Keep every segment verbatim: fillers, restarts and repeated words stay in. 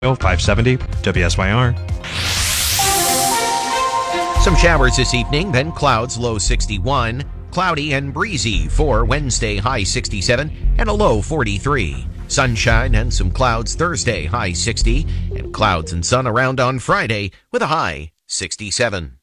five seventy W S Y R. Some showers this evening, then clouds, low sixty-one. Cloudy and breezy for Wednesday, high sixty-seven, and a low forty-three. Sunshine and some clouds Thursday, high sixty, and clouds and sun around on Friday with a high sixty-seven.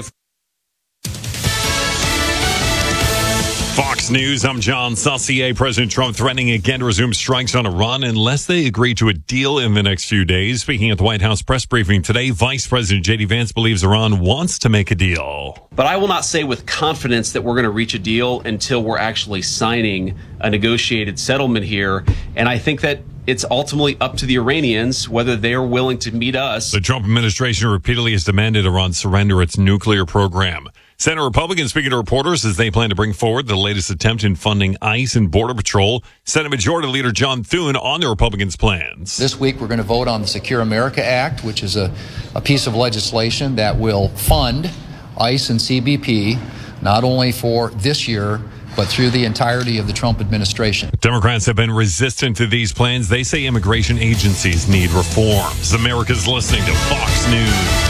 Fox News, I'm John Saucier. President Trump threatening again to resume strikes on Iran unless they agree to a deal in the next few days. Speaking at the White House press briefing today, Vice President J D Vance believes Iran wants to make a deal. But I will not say with confidence that we're going to reach a deal until we're actually signing a negotiated settlement here. And I think that it's ultimately up to the Iranians whether they're willing to meet us. The Trump administration repeatedly has demanded Iran surrender its nuclear program. Senate Republicans speaking to reporters as they plan to bring forward the latest attempt in funding ICE and Border Patrol. Senate Majority Leader John Thune on the Republicans' plans. This week we're going to vote on the Secure America Act, which is a, a piece of legislation that will fund ICE and C B P not only for this year, but through the entirety of the Trump administration. Democrats have been resistant to these plans. They say immigration agencies need reforms. America's listening to Fox News.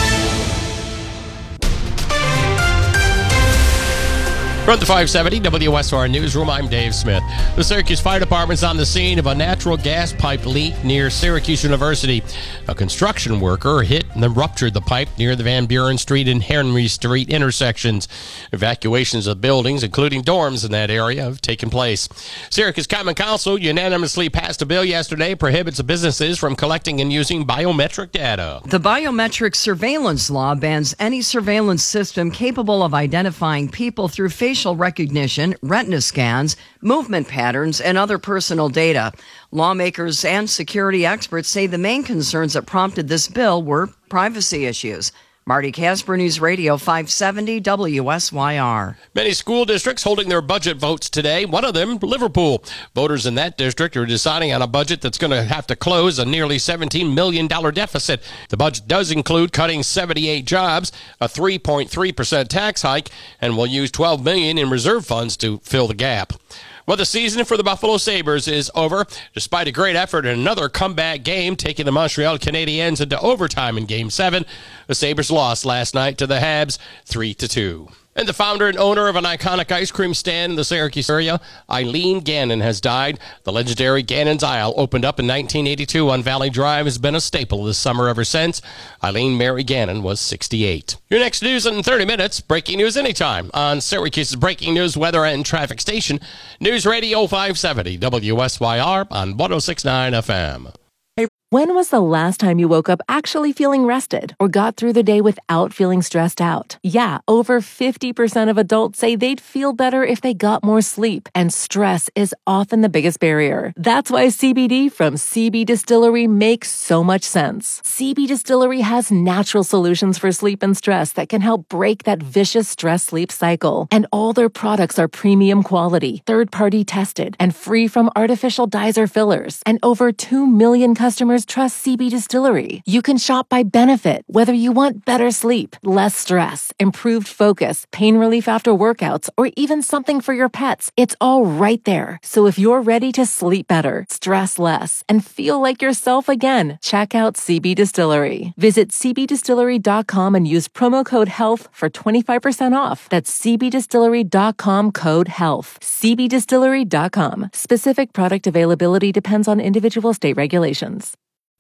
From the five seventy W S R Newsroom, I'm Dave Smith. The Syracuse Fire Department's on the scene of a natural gas pipe leak near Syracuse University. A construction worker hit and then ruptured the pipe near the Van Buren Street and Henry Street intersections. Evacuations of buildings, including dorms in that area, have taken place. Syracuse Common Council unanimously passed a bill yesterday prohibits businesses from collecting and using biometric data. The biometric surveillance law bans any surveillance system capable of identifying people through facial facial recognition, retina scans, movement patterns, and other personal data. Lawmakers and security experts say the main concerns that prompted this bill were privacy issues. Marty Casper, News Radio five seventy W S Y R. Many school districts holding their budget votes today. One of them, Liverpool. Voters in that district are deciding on a budget that's going to have to close a nearly seventeen million dollars deficit. The budget does include cutting seventy-eight jobs, a three point three percent tax hike, and will use twelve million dollars in reserve funds to fill the gap. Well, the season for the Buffalo Sabres is over. Despite a great effort in another comeback game, taking the Montreal Canadiens into overtime in Game seven, the Sabres lost last night to the Habs three to two. And the founder and owner of an iconic ice cream stand in the Syracuse area, Eileen Gannon, has died. The legendary Gannon's Isle opened up in nineteen eighty-two on Valley Drive, has been a staple this summer ever since. Eileen Mary Gannon was sixty-eight. Your next news in thirty minutes. Breaking news anytime on Syracuse's breaking news, weather, and traffic station. News Radio five seventy W S Y R on one oh six point nine F M. When was the last time you woke up actually feeling rested or got through the day without feeling stressed out? Yeah, over fifty percent of adults say they'd feel better if they got more sleep, and stress is often the biggest barrier. That's why C B D from C B Distillery makes so much sense. C B Distillery has natural solutions for sleep and stress that can help break that vicious stress-sleep cycle. And all their products are premium quality, third-party tested, and free from artificial dyes or fillers. And over two million customers trust C B Distillery. You can shop by benefit, whether you want better sleep, less stress, improved focus, pain relief after workouts, or even something for your pets. It's all right there. So if you're ready to sleep better, stress less, and feel like yourself again, check out C B Distillery. Visit C B distillery dot com and use promo code HEALTH for twenty-five percent off. That's C B distillery dot com code HEALTH. C B distillery dot com. Specific product availability depends on individual state regulations.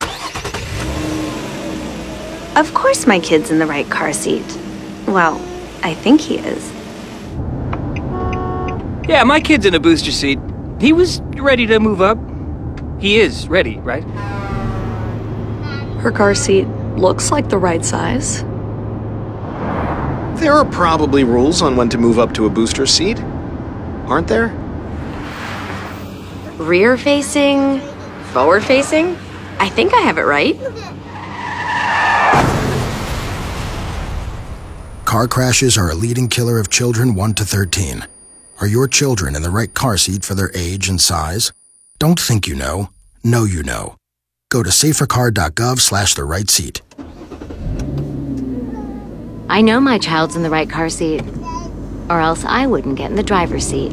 Of course my kid's in the right car seat. Well, I think he is. Yeah, my kid's in a booster seat. He was ready to move up. He is ready, right? Her car seat looks like the right size. There are probably rules on when to move up to a booster seat, aren't there? Rear facing, forward facing? I think I have it right. Car crashes are a leading killer of children one to thirteen. Are your children in the right car seat for their age and size? Don't think you know. Know you know. Go to safercar dot gov slash the right seat. I know my child's in the right car seat, or else I wouldn't get in the driver's seat.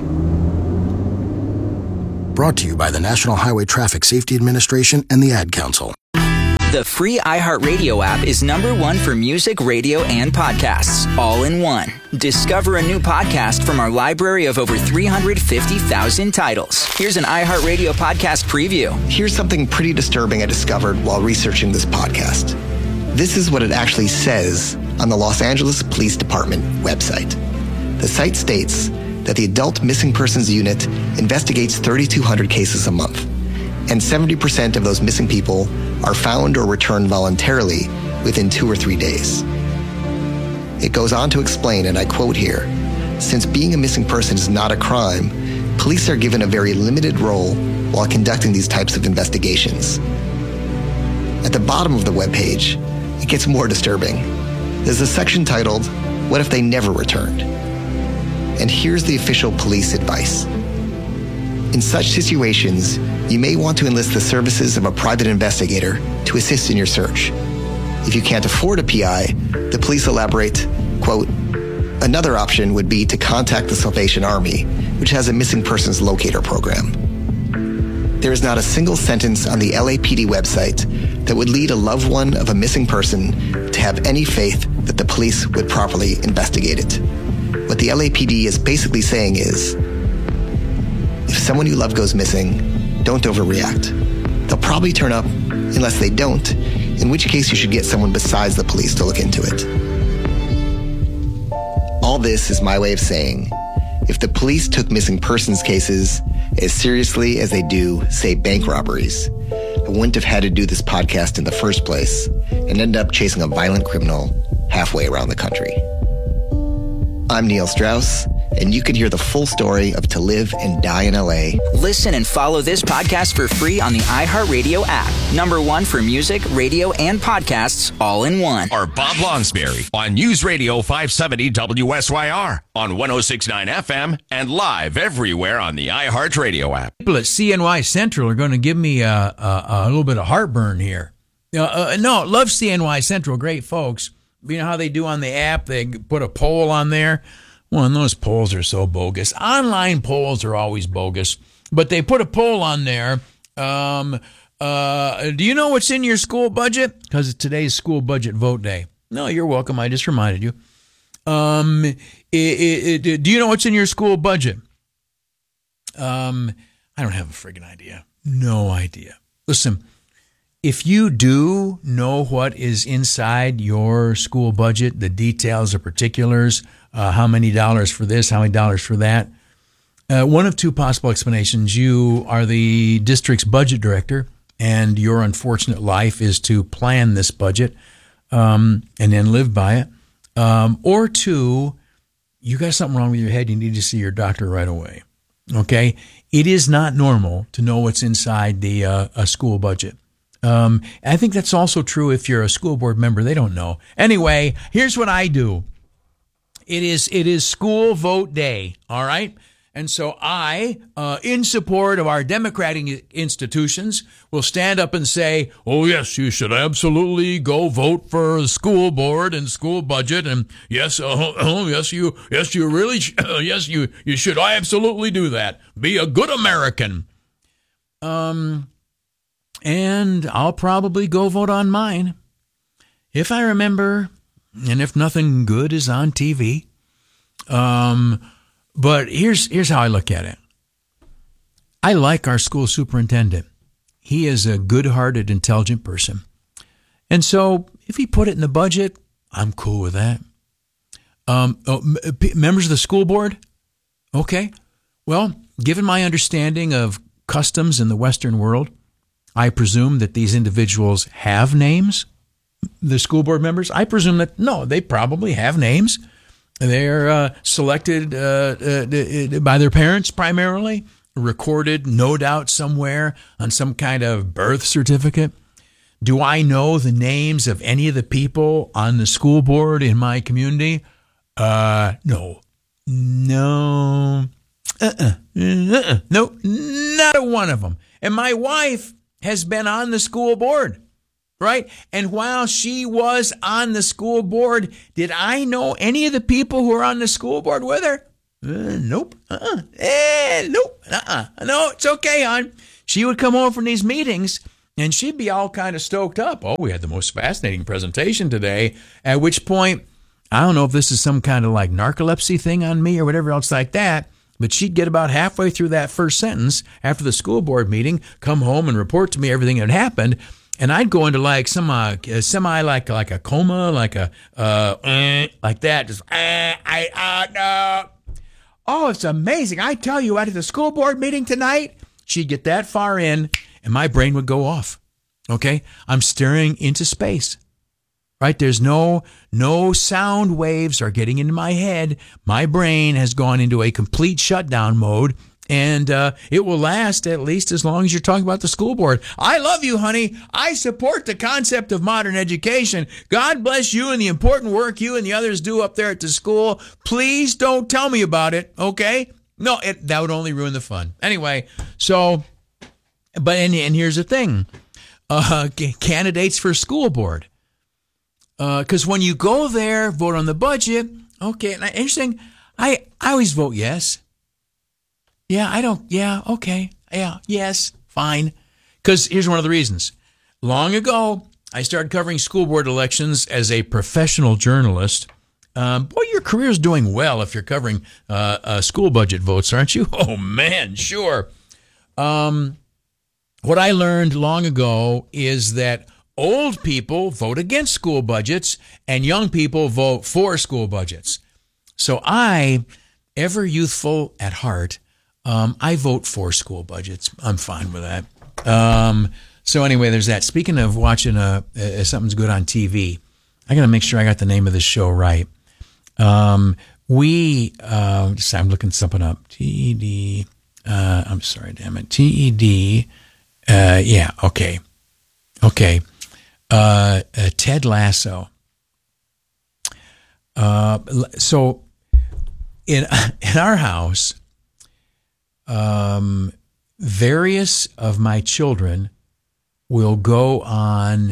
Brought to you by the National Highway Traffic Safety Administration and the Ad Council. The free iHeartRadio app is number one for music, radio, and podcasts, all in one. Discover a new podcast from our library of over three hundred fifty thousand titles. Here's an iHeartRadio podcast preview. Here's something pretty disturbing I discovered while researching this podcast. This is what it actually says on the Los Angeles Police Department website. The site states that the Adult Missing Persons Unit investigates three thousand two hundred cases a month, and seventy percent of those missing people are found or returned voluntarily within two or three days. It goes on to explain, and I quote here, since being a missing person is not a crime, police are given a very limited role while conducting these types of investigations. At the bottom of the webpage, it gets more disturbing. There's a section titled, What If They Never Returned? And here's the official police advice. In such situations, you may want to enlist the services of a private investigator to assist in your search. If you can't afford a P I, the police elaborate, quote, another option would be to contact the Salvation Army, which has a missing persons locator program. There is not a single sentence on the L A P D website that would lead a loved one of a missing person to have any faith that the police would properly investigate it. What the L A P D is basically saying is, if someone you love goes missing, don't overreact. They'll probably turn up unless they don't, in which case you should get someone besides the police to look into it. All this is my way of saying, if the police took missing persons cases as seriously as they do, say, bank robberies, I wouldn't have had to do this podcast in the first place and end up chasing a violent criminal halfway around the country. I'm Neil Strauss, and you can hear the full story of To Live and Die in L A. Listen and follow this podcast for free on the iHeartRadio app. Number one for music, radio, and podcasts, all in one. Or Bob Longsberry on News Radio five seventy W S Y R on one oh six point nine F M and live everywhere on the iHeartRadio app. People at C N Y Central are going to give me a, a, a little bit of heartburn here. Uh, uh, no, love C N Y Central, great folks. You know how they do on the app? They put a poll on there. Well, and those polls are so bogus. Online polls are always bogus. But they put a poll on there. Um, uh, do you know what's in your school budget? Because today's school budget vote day. No, you're welcome. I just reminded you. Um, it, it, it, do you know what's in your school budget? Um, I don't have a friggin' idea. No idea. Listen, if you do know what is inside your school budget, the details, the particulars, uh, how many dollars for this, how many dollars for that, uh, one of two possible explanations. You are the district's budget director, and your unfortunate life is to plan this budget um, and then live by it. Um, or two, you got something wrong with your head. You need to see your doctor right away. Okay? It is not normal to know what's inside the uh, a school budget. Um, I think that's also true if you're a school board member. They don't know. Anyway, here's what I do. It is it is school vote day, all right? And so I, uh, in support of our democratic institutions, will stand up and say, oh, yes, you should absolutely go vote for the school board and school budget. And yes, uh, oh, yes, you yes, you really, sh- yes, you, you should absolutely do that. Be a good American. Um... And I'll probably go vote on mine, if I remember, and if nothing good is on T V. Um, but here's here's how I look at it. I like our school superintendent. He is a good-hearted, intelligent person. And so if he put it in the budget, I'm cool with that. Um, oh, m- p- members of the school board? Okay. Well, given my understanding of customs in the Western world, I presume that these individuals have names, the school board members. I presume that, no, they probably have names. They're uh, selected uh, uh, by their parents primarily, recorded, no doubt, somewhere on some kind of birth certificate. Do I know the names of any of the people on the school board in my community? Uh, no. No. Uh-uh. Uh-uh. No, not a one of them. And my wife has been on the school board, right? And while she was on the school board, did I know any of the people who are on the school board with her? Uh, nope. Uh-uh. Eh, nope. Uh-uh. No, it's okay, hon. She would come home from these meetings, And she'd be all kind of stoked up. Oh, we had the most fascinating presentation today. At which point, I don't know if this is some kind of like narcolepsy thing on me or whatever else like that, but she'd get about halfway through that first sentence after the school board meeting, come home and report to me everything that had happened. And I'd go into like some uh, semi like like a coma, like a uh, eh, like that, just eh, I uh, no. Oh, it's amazing! I tell you, at the school board meeting tonight, she'd get that far in, and my brain would go off. Okay, I'm staring into space. Right? There's no no sound waves are getting into my head. My brain has gone into a complete shutdown mode. And uh, it will last at least as long as you're talking about the school board. I love you, honey. I support the concept of modern education. God bless you and the important work you and the others do up there at the school. Please don't tell me about it, okay? No, it, that would only ruin the fun. Anyway, so, but and, and here's the thing. Uh, candidates for school board. Because uh, when you go there, vote on the budget, okay, and interesting, I, I always vote yes. Yeah, I don't, yeah, okay, yeah, yes, fine. Because here's one of the reasons. Long ago, I started covering school board elections as a professional journalist. Um, boy, your career's doing well if you're covering uh, uh, school budget votes, aren't you? Oh, man, sure. Um, what I learned long ago is that old people vote against school budgets and young people vote for school budgets. So I, ever youthful at heart, Um, I vote for school budgets. I'm fine with that. Um, so anyway, there's that. Speaking of watching a, a something's good on T V, I got to make sure I got the name of the show right. Um, we, uh, just, I'm looking something up. T E D. Uh, I'm sorry, damn it. T E D. Uh, yeah. Okay. Okay. Uh, uh, Ted Lasso. Uh, so in in our house. Um, various of my children will go on.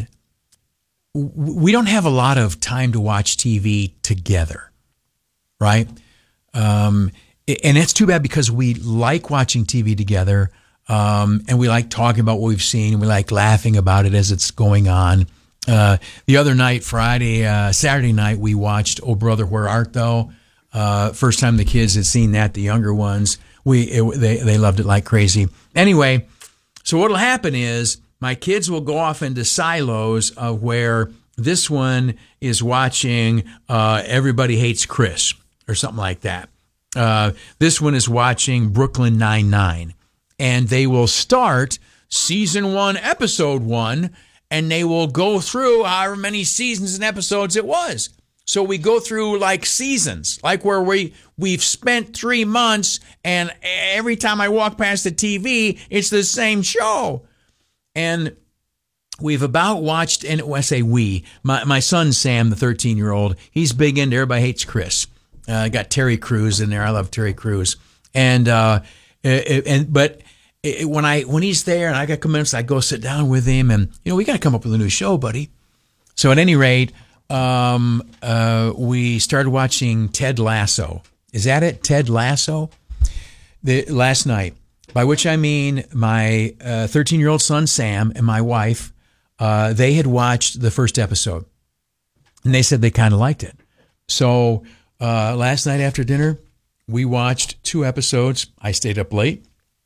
We don't have a lot of time to watch T V together, right? Um, and it's too bad because we like watching T V together, um, and we like talking about what we've seen, and we like laughing about it as it's going on. Uh, the other night, Friday, uh, Saturday night, we watched Oh Brother, Where Art Thou? Uh, first time the kids had seen that, the younger ones. We it, they they loved it like crazy. Anyway, so what'll happen is my kids will go off into silos of where this one is watching uh, Everybody Hates Chris or something like that. Uh, this one is watching Brooklyn Nine-Nine, and they will start season one, episode one, and they will go through however many seasons and episodes it was. So we go through like seasons, like where we, we've spent three months and every time I walk past the T V, it's the same show. And we've about watched, and when I say we, my, my son Sam, the thirteen-year-old, he's big into Everybody Hates Chris. Uh, got Terry Crews in there. I love Terry Crews. And, uh, and but it, when I when he's there and I got comments, I go sit down with him and, you know, we got to come up with a new show, buddy. So at any rate, Um, uh, we started watching Ted Lasso. Is that it? Ted Lasso? The last night, by which I mean my uh, thirteen-year-old son, Sam, and my wife, uh, they had watched the first episode and they said they kind of liked it. So, uh, last night after dinner, we watched two episodes. I stayed up late.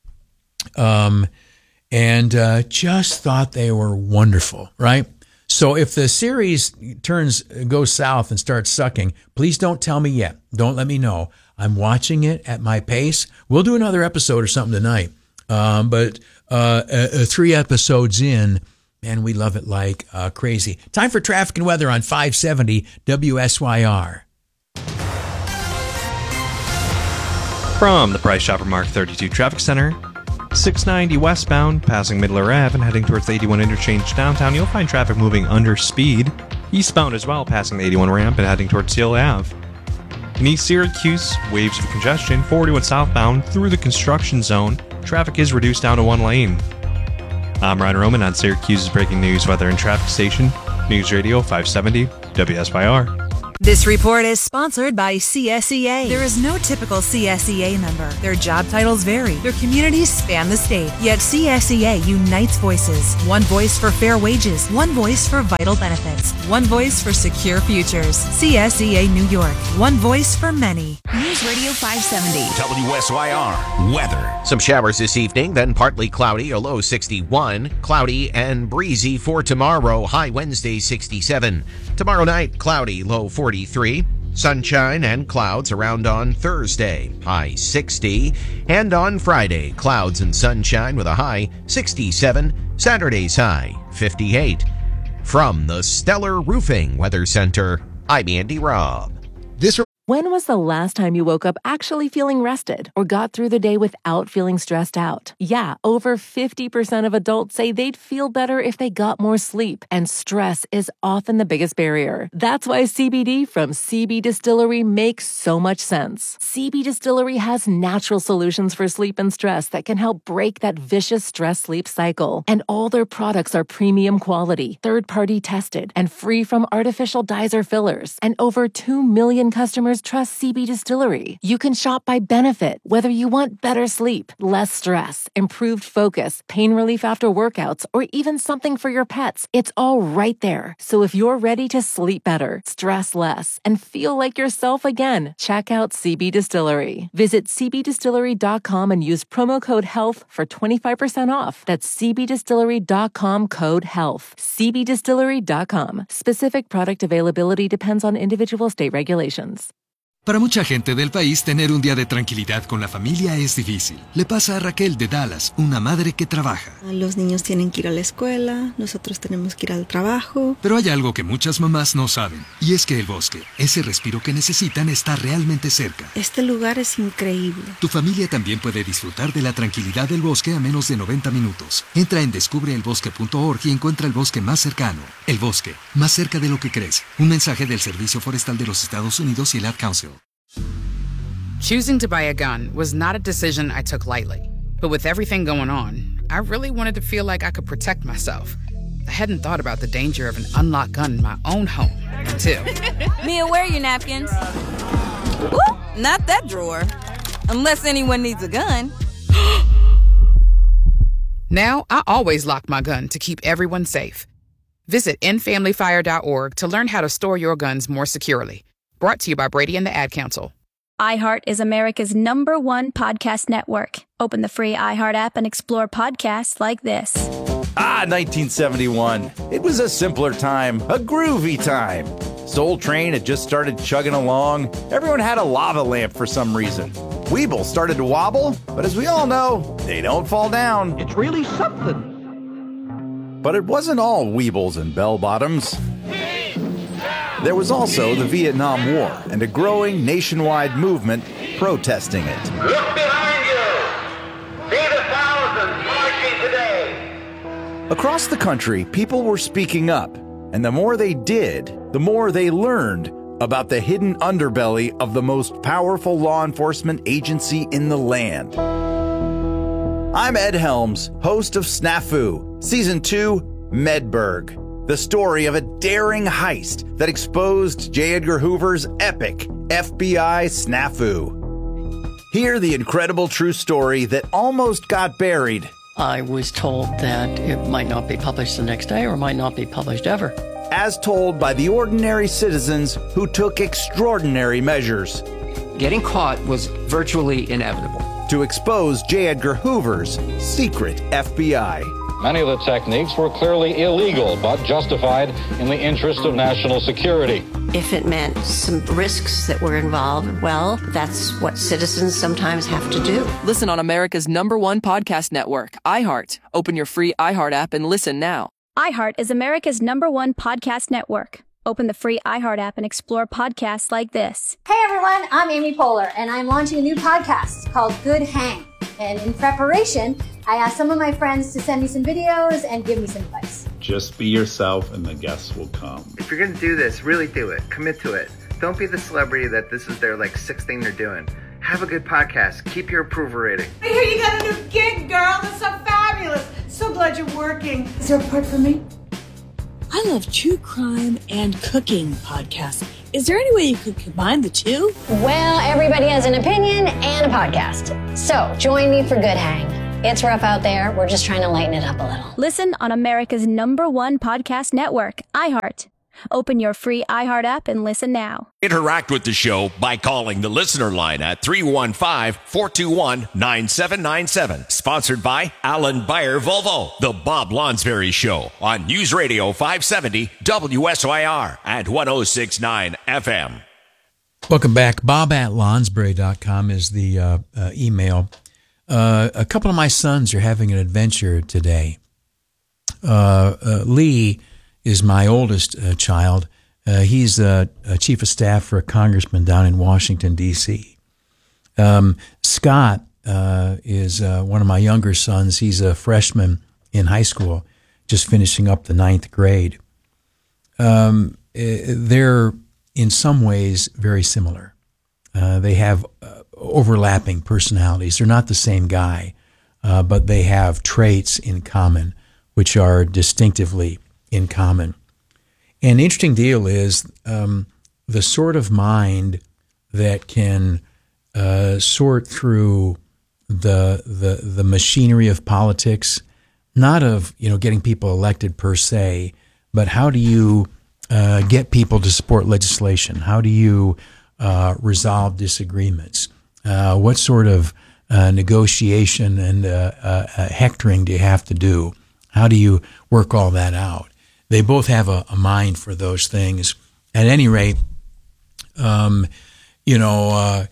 Um, and, uh, just thought they were wonderful, right? So if the series turns goes south and starts sucking, please don't tell me yet. Don't let me know. I'm watching it at my pace. We'll do another episode or something tonight. Um, but uh, uh, three episodes in, man, we love it like uh, crazy. Time for traffic and weather on five seventy W S Y R. From the Price Chopper Mark thirty-two Traffic Center, six ninety westbound, passing Midler Ave and heading towards the eighty-one interchange downtown, you'll find traffic moving under speed. Eastbound as well, passing the eighty-one ramp and heading towards Seal Ave. In East Syracuse, waves of congestion, forty-one southbound through the construction zone. Traffic is reduced down to one lane. I'm Ryan Roman on Syracuse's breaking news, weather, and traffic station, News Radio five seventy W S Y R. This report is sponsored by C S E A. There is no typical C S E A member. Their job titles vary. Their communities span the state. Yet C S E A unites voices. One voice for fair wages. One voice for vital benefits. One voice for secure futures. C S E A New York. One voice for many. News Radio five seventy. W S Y R weather. Some showers this evening, then partly cloudy, a low sixty-one. Cloudy and breezy for tomorrow, high Wednesday sixty-seven. Tomorrow night, cloudy, low forty-three. Sunshine and clouds around on Thursday, high sixty. And on Friday, clouds and sunshine with a high sixty-seven. Saturday's high fifty-eight. From the Stellar Roofing Weather Center, I'm Andy Robb. This When was the last time you woke up actually feeling rested or got through the day without feeling stressed out? Yeah, over fifty percent of adults say they'd feel better if they got more sleep, and stress is often the biggest barrier. That's why C B D from C B Distillery makes so much sense. C B Distillery has natural solutions for sleep and stress that can help break that vicious stress-sleep cycle. And all their products are premium quality, third-party tested, and free from artificial dyes or fillers. And over two million customers trust C B Distillery. You can shop by benefit, whether you want better sleep, less stress, improved focus, pain relief after workouts, or even something for your pets. It's all right there. So if you're ready to sleep better, stress less, and feel like yourself again, check out C B Distillery. Visit c b distillery dot com and use promo code HEALTH for twenty-five percent off. That's c b distillery dot com code HEALTH. c b distillery dot com. Specific product availability depends on individual state regulations. Para mucha gente del país, tener un día de tranquilidad con la familia es difícil. Le pasa a Raquel de Dallas, una madre que trabaja. Los niños tienen que ir a la escuela, nosotros tenemos que ir al trabajo. Pero hay algo que muchas mamás no saben, y es que el bosque, ese respiro que necesitan, está realmente cerca. Este lugar es increíble. Tu familia también puede disfrutar de la tranquilidad del bosque a menos de noventa minutos. Entra en descubre el bosque punto org y encuentra el bosque más cercano. El bosque, más cerca de lo que crees. Un mensaje del Servicio Forestal de los Estados Unidos y el Ad Council. Choosing to buy a gun was not a decision I took lightly. But with everything going on, I really wanted to feel like I could protect myself. I hadn't thought about the danger of an unlocked gun in my own home until... Mia, where are your napkins? Ooh, not that drawer. Unless anyone needs a gun. Now, I always lock my gun to keep everyone safe. Visit end family fire dot org to learn how to store your guns more securely. Brought to you by Brady and the Ad Council. iHeart is America's number one podcast network. Open the free iHeart app and explore podcasts like this. Ah, nineteen seventy-one. It was a simpler time, a groovy time. Soul Train had just started chugging along. Everyone had a lava lamp for some reason. Weeble started to wobble, but as we all know, they don't fall down. It's really something. But it wasn't all Weebles and bell-bottoms. There was also the Vietnam War and a growing nationwide movement protesting it. Look behind you! See the thousands marching today! Across the country, people were speaking up, and the more they did, the more they learned about the hidden underbelly of the most powerful law enforcement agency in the land. I'm Ed Helms, host of Snafu, Season two, Medberg. The story of a daring heist that exposed J. Edgar Hoover's epic F B I snafu. Hear the incredible true story that almost got buried. I was told that it might not be published the next day or might not be published ever. As told by the ordinary citizens who took extraordinary measures. Getting caught was virtually inevitable. To expose J. Edgar Hoover's secret F B I. Many of the techniques were clearly illegal, but justified in the interest of national security. If it meant some risks that were involved, well, that's what citizens sometimes have to do. Listen on America's number one podcast network, iHeart. Open your free iHeart app and listen now. iHeart is America's number one podcast network. Open the free iHeart app and explore podcasts like this. Hey everyone, I'm Amy Poehler, and I'm launching a new podcast called Good Hang. And in preparation, I asked some of my friends to send me some videos and give me some advice. Just be yourself and the guests will come. If you're going to do this, really do it. Commit to it. Don't be the celebrity that this is their like sixth thing they're doing. Have a good podcast. Keep your approval rating. I hear you got a new gig, girl. That's so fabulous. So glad you're working. Is there a part for me? I love true crime and cooking podcasts. Is there any way you could combine the two? Well, everybody has an opinion and a podcast. So join me for Good Hang. It's rough out there. We're just trying to lighten it up a little. Listen on America's number one podcast network, iHeart. Open your free iHeart app and listen now. Interact with the show by calling the listener line at three one five, four two one, nine seven nine seven. Sponsored by Alan Bayer Volvo. The Bob Lonsberry Show on News Radio five seventy W S Y R at one oh six point nine F M. Welcome back. Bob at lonsberry dot com is the uh, uh, email. Uh, a couple of my sons are having an adventure today. Uh, uh, Lee is my oldest uh, child. Uh, he's a, a chief of staff for a congressman down in Washington, D C Um, Scott uh, is uh, one of my younger sons. He's a freshman in high school, just finishing up the ninth grade. Um, they're in some ways very similar. Uh, they have uh, overlapping personalities. They're not the same guy, uh, but they have traits in common, which are distinctively in common. And the interesting deal is um, the sort of mind that can uh, sort through the the the machinery of politics, not of you know getting people elected per se, but how do you uh, get people to support legislation? How do you uh, resolve disagreements? Uh, what sort of uh, negotiation and uh, uh, hectoring do you have to do? How do you work all that out? They both have a, a mind for those things. At any rate, um, you know, uh,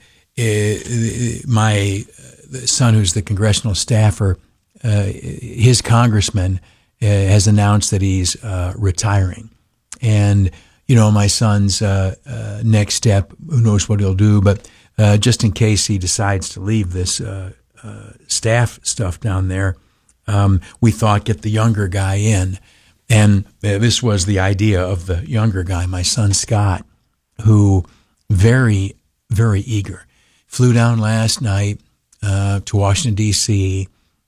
it, my son, who's the congressional staffer, uh, his congressman uh, has announced that he's uh, retiring. And, you know, my son's uh, uh, next step, who knows what he'll do, but uh, just in case he decides to leave this uh, uh, staff stuff down there, um, we thought get the younger guy in. And this was the idea of the younger guy, my son Scott, who very, very eager. Flew down last night uh, to Washington, D C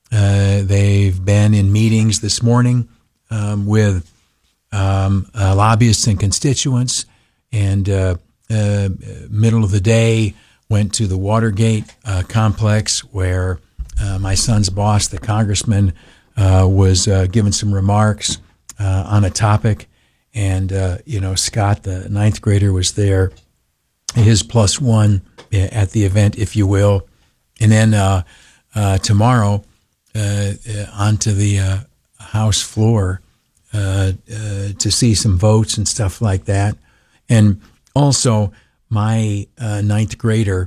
Uh, they've been in meetings this morning um, with um, uh, lobbyists and constituents. And uh, uh, middle of the day, went to the Watergate uh, complex where uh, my son's boss, the congressman, uh, was uh, giving some remarks Uh, on a topic, and uh, you know Scott, the ninth grader, was there, his plus one at the event, if you will, and then uh, uh, tomorrow uh, uh, onto the uh, House floor uh, uh, to see some votes and stuff like that, and also my uh, ninth grader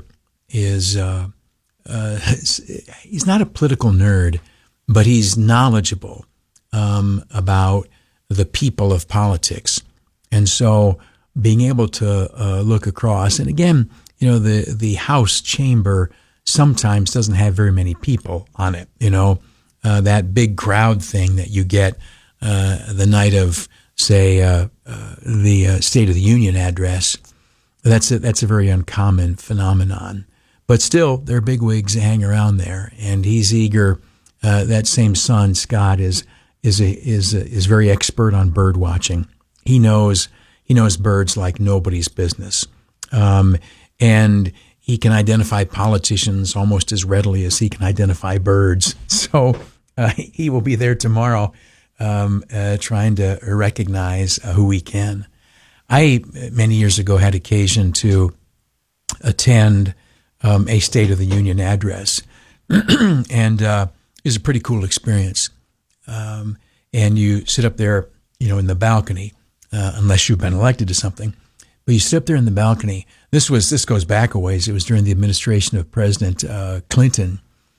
is uh, uh, he's not a political nerd, but he's knowledgeable um, about the people of politics. And so being able to uh, look across, and again, you know, the, the House chamber sometimes doesn't have very many people on it, you know, uh, that big crowd thing that you get uh, the night of, say, uh, uh, the uh, State of the Union address. That's a, that's a very uncommon phenomenon. But still, there are bigwigs that hang around there, and he's eager. Uh, that same son, Scott, is is a, is a, is very expert on bird watching. He knows he knows birds like nobody's business, um, and he can identify politicians almost as readily as he can identify birds. So uh, he will be there tomorrow, um, uh, trying to recognize uh, who he can. I many years ago had occasion to attend um, a State of the Union address, and uh, it was a pretty cool experience. Um, and you sit up there, you know, in the balcony, uh, unless you've been elected to something, but you sit up there in the balcony. This was, this goes back a ways. It was during the administration of President uh, Clinton.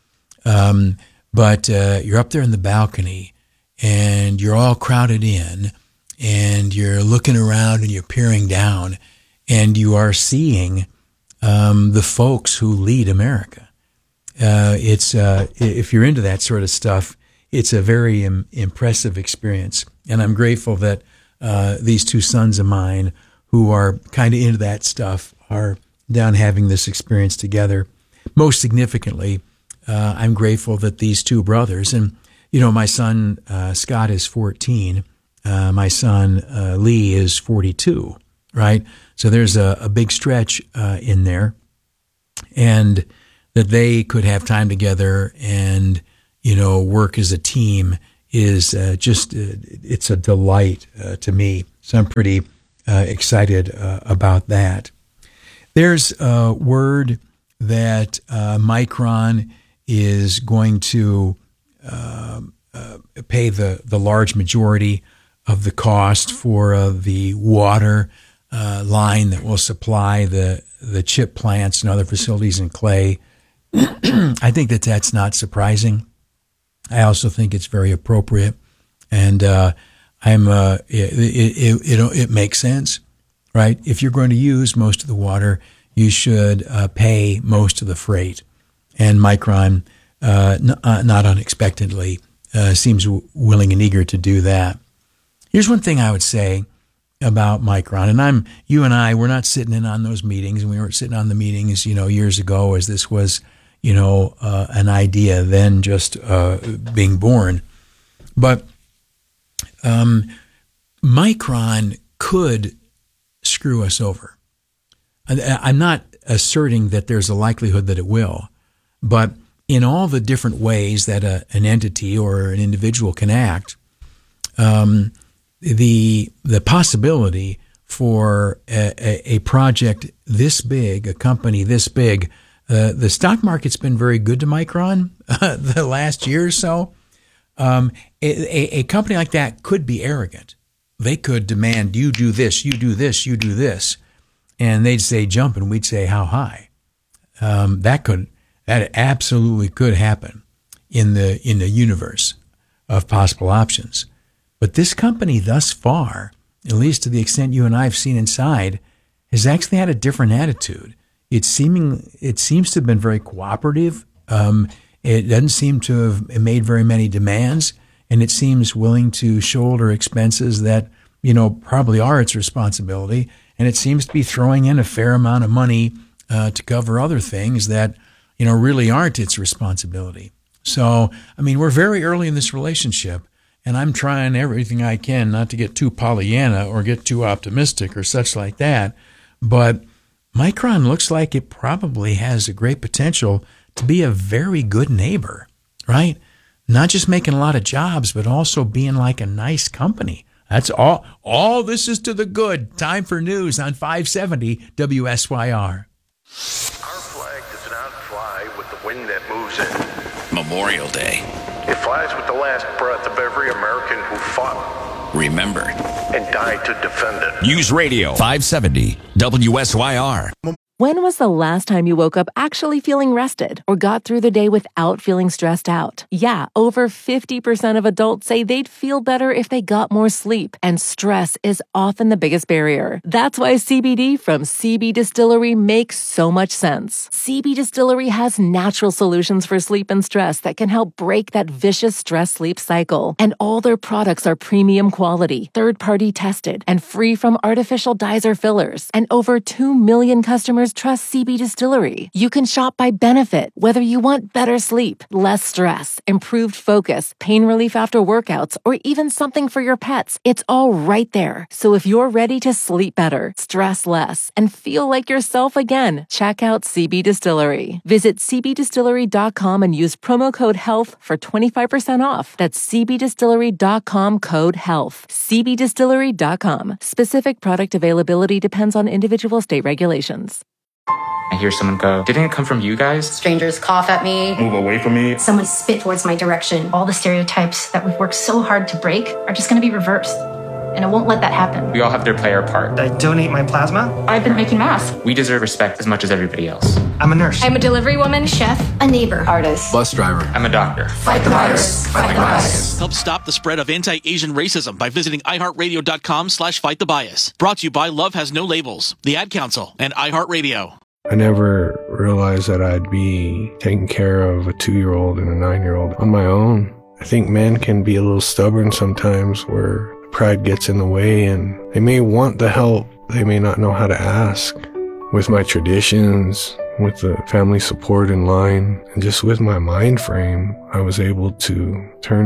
Um, but uh, you're up there in the balcony and you're all crowded in and you're looking around and you're peering down and you are seeing um, the folks who lead America. Uh, it's, uh, if you're into that sort of stuff, it's a very im- impressive experience. And I'm grateful that uh, these two sons of mine who are kind of into that stuff are down having this experience together. Most significantly, uh, I'm grateful that these two brothers, and, you know, my son uh, Scott is fourteen, uh, my son uh, Lee is forty-two, right? So there's a, a big stretch uh, in there, and that they could have time together and, you know, work as a team is uh, just, uh, it's a delight uh, to me. So I'm pretty uh, excited uh, about that. There's a word that uh, Micron is going to uh, uh, pay the, the large majority of the cost for uh, the water uh, line that will supply the, the chip plants and other facilities in Clay. I think that that's not surprising. I also think it's very appropriate, and uh, I'm uh, it, it, it, it makes sense, right? If you're going to use most of the water, you should uh, pay most of the freight. And Micron, uh, n- uh, not unexpectedly, uh, seems w- willing and eager to do that. Here's one thing I would say about Micron, and I'm you and I, we're not sitting in on those meetings, and we weren't sitting on the meetings, you know, years ago as this was, you know, uh, an idea then just uh, being born. But um, Micron could screw us over. I, I'm not asserting that there's a likelihood that it will, but in all the different ways that a, an entity or an individual can act, um, the the possibility for a, a, a project this big, a company this big, uh, the stock market's been very good to Micron uh, the last year or so. Um, a, a company like that could be arrogant. They could demand, you do this, you do this, you do this. And they'd say jump, and we'd say how high. Um, that could, that absolutely could happen in the in the universe of possible options. But this company thus far, at least to the extent you and I have seen inside, has actually had a different attitude. It's seeming it seems to have been very cooperative. Um, it doesn't seem to have made very many demands, and it seems willing to shoulder expenses that, you know, probably are its responsibility. And it seems to be throwing in a fair amount of money uh, to cover other things that, you know, really aren't its responsibility. So, I mean, we're very early in this relationship, and I'm trying everything I can not to get too Pollyanna or get too optimistic or such like that. But Micron looks like it probably has a great potential to be a very good neighbor, right? Not just making a lot of jobs, but also being like a nice company. That's all. All this is to the good. Time for news on five seventy W S Y R. Our flag does not fly with the wind that moves it. Memorial Day. It flies with the last breath of every American who fought, remembered, and died to defend it. News Radio five seventy W S Y R. When was the last time you woke up actually feeling rested or got through the day without feeling stressed out? Yeah, over fifty percent of adults say they'd feel better if they got more sleep, and stress is often the biggest barrier. That's why C B D from C B Distillery makes so much sense. C B Distillery has natural solutions for sleep and stress that can help break that vicious stress-sleep cycle. And all their products are premium quality, third-party tested, and free from artificial dyes or fillers. And over two million customers trust C B Distillery. You can shop by benefit, whether you want better sleep, less stress, improved focus, pain relief after workouts, or even something for your pets. It's all right there. So if you're ready to sleep better, stress less, and feel like yourself again, check out C B Distillery. Visit c b distillery dot com and use promo code HEALTH for twenty-five percent off. That's c b distillery dot com code HEALTH. c b distillery dot com. Specific product availability depends on individual state regulations. I hear someone go, didn't it come from you guys? Strangers cough at me. Move away from me. Someone spit towards my direction. All the stereotypes that we've worked so hard to break are just going to be reversed. And I won't let that happen. We all have to play our part. I donate my plasma. I've been making masks. We deserve respect as much as everybody else. I'm a nurse. I'm a delivery woman, chef, a neighbor, artist, bus driver. I'm a doctor. Fight the virus. Fight the bias. Help stop the spread of anti-Asian racism by visiting iHeartRadio.com slash fight the bias. Brought to you by Love Has No Labels, the Ad Council, and iHeartRadio. I never realized that I'd be taking care of a two-year-old and a nine-year-old on my own. I think men can be a little stubborn sometimes where pride gets in the way and they may want the help. They may not know how to ask. With my traditions, with the family support in line, and just with my mind frame, I was able to turn a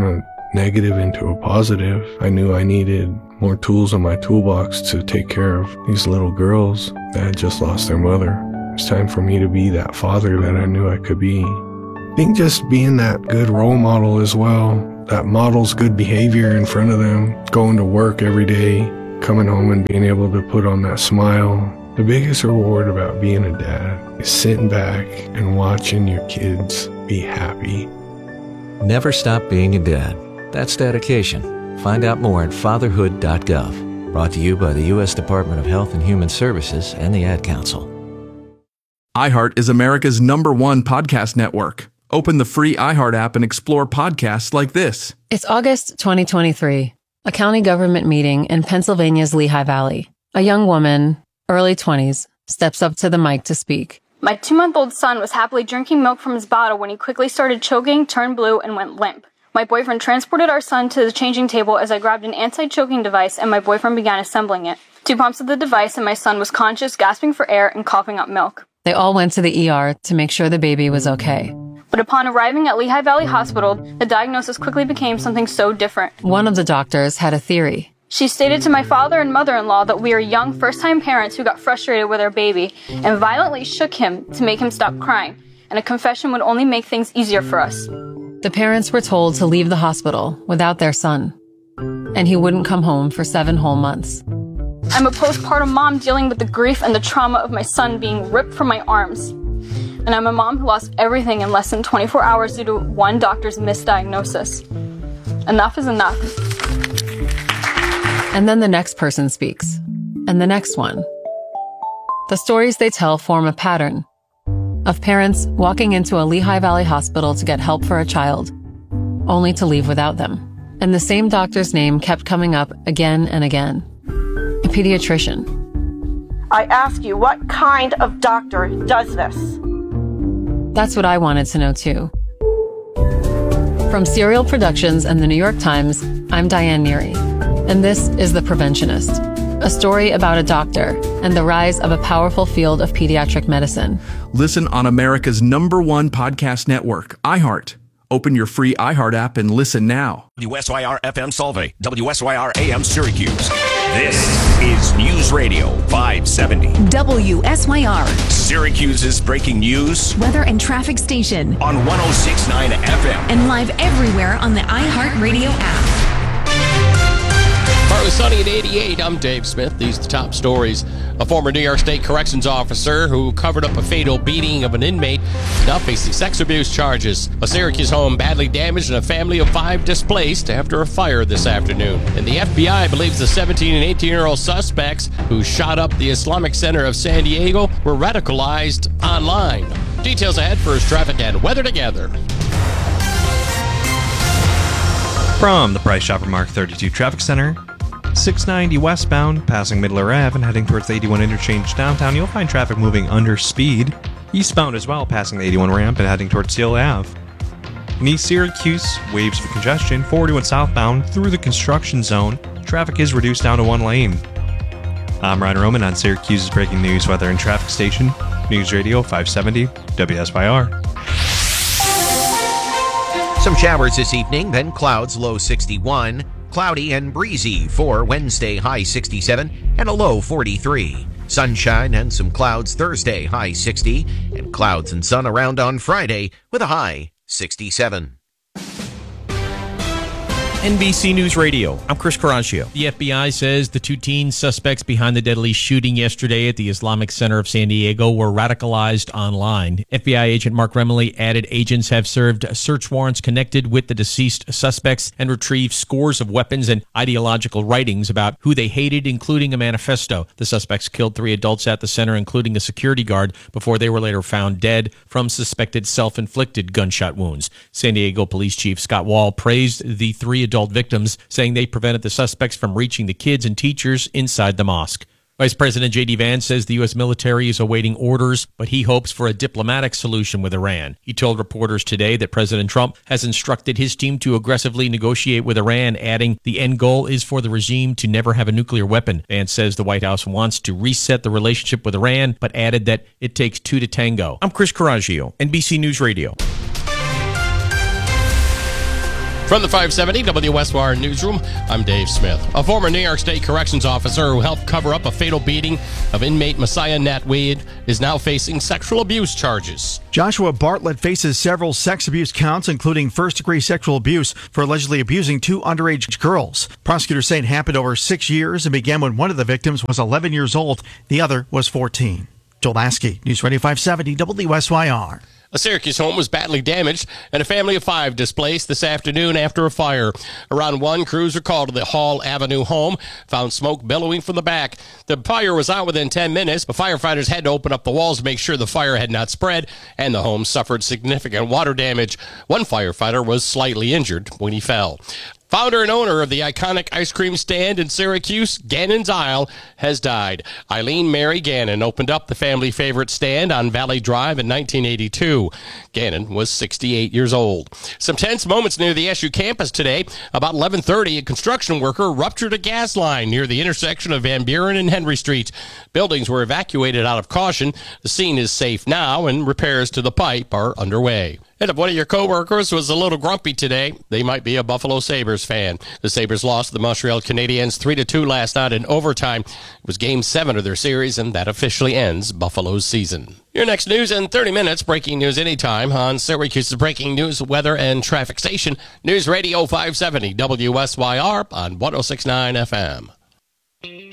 negative into a positive. I knew I needed more tools in my toolbox to take care of these little girls that had just lost their mother. It's time for me to be that father that I knew I could be. I think just being that good role model as well, that models good behavior in front of them, going to work every day, coming home and being able to put on that smile. The biggest reward about being a dad is sitting back and watching your kids be happy. Never stop being a dad. That's dedication. Find out more at fatherhood dot gov. Brought to you by the U S Department of Health and Human Services and the Ad Council. iHeart is America's number one podcast network. Open the free iHeart app and explore podcasts like this. It's August twenty twenty-three, a county government meeting in Pennsylvania's Lehigh Valley. A young woman, early twenties, steps up to the mic to speak. My two-month-old son was happily drinking milk from his bottle when he quickly started choking, turned blue, and went limp. My boyfriend transported our son to the changing table as I grabbed an anti-choking device and my boyfriend began assembling it. Two pumps of the device and my son was conscious, gasping for air, and coughing up milk. They all went to the E R to make sure the baby was okay. But upon arriving at Lehigh Valley Hospital, the diagnosis quickly became something so different. One of the doctors had a theory. She stated to my father and mother-in-law that we are young first-time parents who got frustrated with our baby and violently shook him to make him stop crying, and a confession would only make things easier for us. The parents were told to leave the hospital without their son, and he wouldn't come home for seven whole months. I'm a postpartum mom dealing with the grief and the trauma of my son being ripped from my arms. And I'm a mom who lost everything in less than twenty-four hours due to one doctor's misdiagnosis. Enough is enough. And then the next person speaks, and the next one. The stories they tell form a pattern of parents walking into a Lehigh Valley hospital to get help for a child, only to leave without them. And the same doctor's name kept coming up again and again. A pediatrician. I ask you, what kind of doctor does this? That's what I wanted to know too. From Serial Productions and the New York Times, I'm Diane Neary, and this is The Preventionist, a story about a doctor and the rise of a powerful field of pediatric medicine. Listen on America's number one podcast network, iHeart. Open your free iHeart app and listen now. W S Y R F M Solvay, W S Y R A M Syracuse. This is News Radio five seventy. W S Y R. Syracuse's breaking news. Weather and traffic station. On one oh six point nine F M. And live everywhere on the iHeartRadio app. Partly sunny at eighty-eight. I'm Dave Smith. These are the top stories. A former New York State corrections officer who covered up a fatal beating of an inmate is now facing sex abuse charges. A Syracuse home badly damaged and a family of five displaced after a fire this afternoon. And the F B I believes the seventeen and eighteen-year-old suspects who shot up the Islamic Center of San Diego were radicalized online. Details ahead. First, traffic and weather together. From the Price Chopper Mark thirty-two Traffic Center, six ninety westbound, passing Midler Ave and heading towards the eighty-one interchange downtown, you'll find traffic moving under speed. Eastbound as well, passing the eighty-one ramp and heading towards Seal Ave. In East Syracuse, waves of congestion, forty-one southbound through the construction zone. Traffic is reduced down to one lane. I'm Ryan Roman on Syracuse's breaking news, weather, and traffic station, News Radio five seventy W S Y R. Some showers this evening, then clouds, low sixty-one. Cloudy and breezy for Wednesday, high sixty-seven, and a low forty-three. Sunshine and some clouds Thursday, high sixty, and clouds and sun around on Friday with a high sixty-seven. N B C News Radio, I'm Chris Caraccio. The F B I says the two teen suspects behind the deadly shooting yesterday at the Islamic Center of San Diego were radicalized online. F B I agent Mark Remley added agents have served search warrants connected with the deceased suspects and retrieved scores of weapons and ideological writings about who they hated, including a manifesto. The suspects killed three adults at the center, including a security guard, before they were later found dead from suspected self-inflicted gunshot wounds. San Diego Police Chief Scott Wall praised the three adult victims, saying they prevented the suspects from reaching the kids and teachers inside the mosque. Vice President J D Vance says the U S military is awaiting orders, but he hopes for a diplomatic solution with Iran. He told reporters today that President Trump has instructed his team to aggressively negotiate with Iran, adding the end goal is for the regime to never have a nuclear weapon. Vance says the White House wants to reset the relationship with Iran, but added that it takes two to tango. I'm Chris Caraccio, N B C News Radio. From the five seventy W S Y R newsroom, I'm Dave Smith. A former New York State corrections officer who helped cover up a fatal beating of inmate Messiah Nat Wade is now facing sexual abuse charges. Joshua Bartlett faces several sex abuse counts, including first-degree sexual abuse for allegedly abusing two underage girls. Prosecutors say it happened over six years and began when one of the victims was eleven years old. The other was fourteen. Joel Lasky, News Radio five seventy W S Y R. A Syracuse home was badly damaged and a family of five displaced this afternoon after a fire. Around one, crews were called to the Hall Avenue home, found smoke billowing from the back. The fire was out within ten minutes, but firefighters had to open up the walls to make sure the fire had not spread, and the home suffered significant water damage. One firefighter was slightly injured when he fell. Founder and owner of the iconic ice cream stand in Syracuse, Gannon's Isle, has died. Eileen Mary Gannon opened up the family favorite stand on Valley Drive in nineteen eighty-two. Gannon was sixty-eight years old. Some tense moments near the S U campus today. About eleven thirty, a construction worker ruptured a gas line near the intersection of Van Buren and Henry Street. Buildings were evacuated out of caution. The scene is safe now, and repairs to the pipe are underway. And if one of your coworkers was a little grumpy today, they might be a Buffalo Sabres fan. The Sabres lost to the Montreal Canadiens three to two last night in overtime. It was game seven of their series, and that officially ends Buffalo's season. Your next news in thirty minutes. Breaking news anytime on Syracuse's breaking news, weather, and traffic station. News Radio five seventy W S Y R on one oh six point nine F M.